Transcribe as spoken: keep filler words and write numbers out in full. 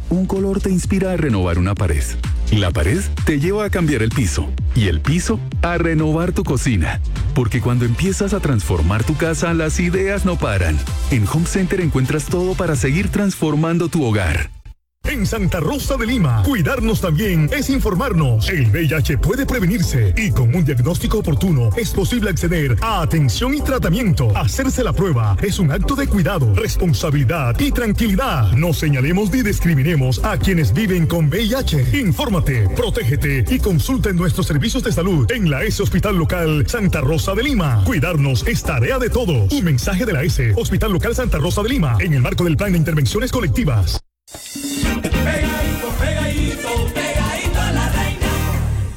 Un color te inspira a renovar una pared. La pared te lleva a cambiar el piso. Y el piso a renovar tu cocina. Porque cuando empiezas a transformar tu casa, las ideas no paran. En Home Center encuentras todo para seguir transformando tu hogar. En Santa Rosa de Lima, cuidarnos también es informarnos. El V I H puede prevenirse y con un diagnóstico oportuno es posible acceder a atención y tratamiento. Hacerse la prueba es un acto de cuidado, responsabilidad y tranquilidad. No señalemos ni discriminemos a quienes viven con V I H. Infórmate, protégete y consulta en nuestros servicios de salud en la S Hospital Local Santa Rosa de Lima. Cuidarnos es tarea de todos. Un mensaje de la S Hospital Local Santa Rosa de Lima en el marco del Plan de Intervenciones Colectivas.